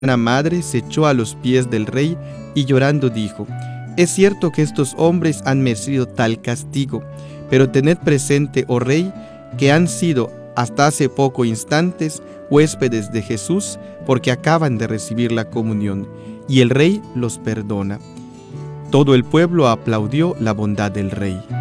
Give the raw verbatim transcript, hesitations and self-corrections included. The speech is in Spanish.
La madre se echó a los pies del rey y llorando dijo: «Es cierto que estos hombres han merecido tal castigo, pero tened presente, oh rey, que han sido hasta hace poco instantes huéspedes de Jesús, porque acaban de recibir la comunión, y el rey los perdona». Todo el pueblo aplaudió la bondad del rey.